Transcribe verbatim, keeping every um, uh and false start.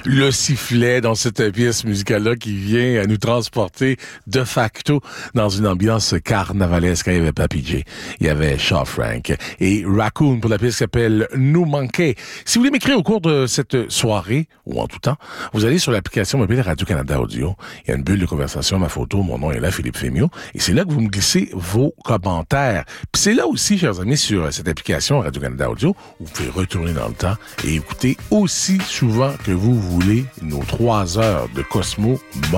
le sifflet dans cette pièce musicale-là qui vient à nous transporter de facto dans une ambiance carnavalesque. Il y avait Papi J, il y avait Shaw Frank et Raccoon pour la pièce qui s'appelle Nous manquait. Si vous voulez m'écrire au cours de cette soirée, ou en tout temps, vous allez sur l'application mobile Radio-Canada Audio. Il y a une bulle de conversation, ma photo, mon nom est là, Philippe Fémiot, et c'est là que vous me glissez vos commentaires. Puis c'est là aussi, chers amis, sur cette application Radio-Canada Audio, vous pouvez retourner dans le temps et écouter aussi souvent que vous voulez nos trois heures de Cosmo